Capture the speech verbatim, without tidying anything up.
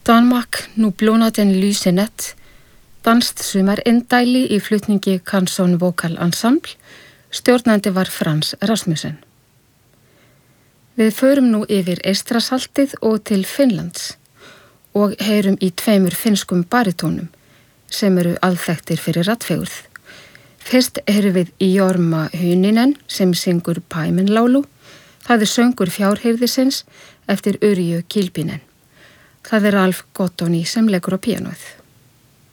Danmark, nu blåner den lyse nat, danst sumarindæli í flutningi Canson Vocal Ensemble, stjórnandi var Frans Rasmussen. Við förum nú yfir Eystrasaltið og til Finnlands og heyrum í tveimur finnskum baritónum sem eru alþekktir fyrir raddfegurð. Fyrst heyrum við Jorma Huninen sem syngur Paimenlaulu, það er söngur fjárhirðisins eftir Yrjö Kilpinen. Það er Alf Gottoni sem leggur á píanóið.